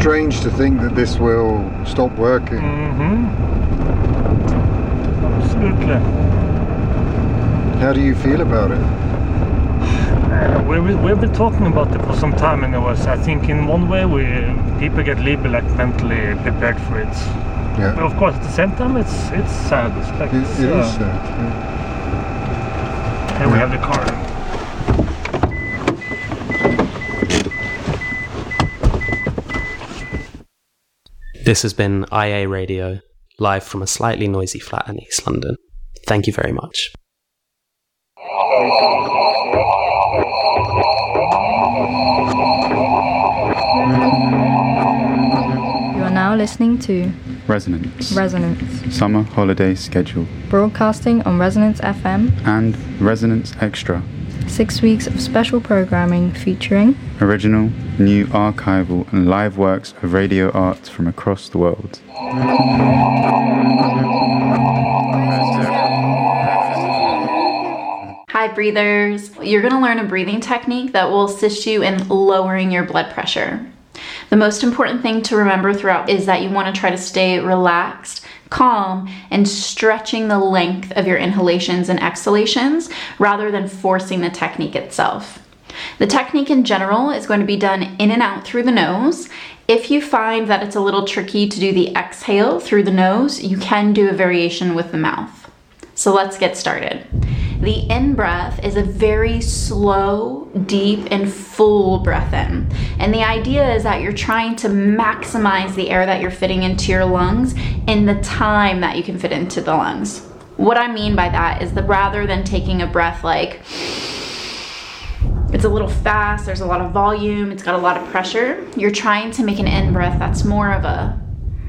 strange to think that this will stop working. Absolutely. How do you feel about it? We've been talking about it for some time, and I think in one way people get a little bit like mentally prepared for it. Yeah. But of course, at the same time, it's sad. It's like It is sad. Here we have the car. This has been IA Radio, live from a slightly noisy flat in East London. Thank you very much. You are now listening to Resonance. Summer Holiday Schedule. Broadcasting on Resonance FM And Resonance Extra. 6 weeks of special programming featuring Original, new archival and live works of radio art from across the world. Hi breathers! You're going to learn a breathing technique that will assist you in lowering your blood pressure. The most important thing to remember throughout is that you want to try to stay relaxed, calm, and stretching the length of your inhalations and exhalations rather than forcing the technique itself. The technique in general is going to be done in and out through the nose. If you find that it's a little tricky to do the exhale through the nose, you can do a variation with the mouth. So let's get started. The in-breath is a very slow, deep, and full breath in. And the idea is that you're trying to maximize the air that you're fitting into your lungs in the time that you can fit into the lungs. What I mean by that is that rather than taking a breath like, it's a little fast, there's a lot of volume, it's got a lot of pressure, you're trying to make an in-breath that's more of a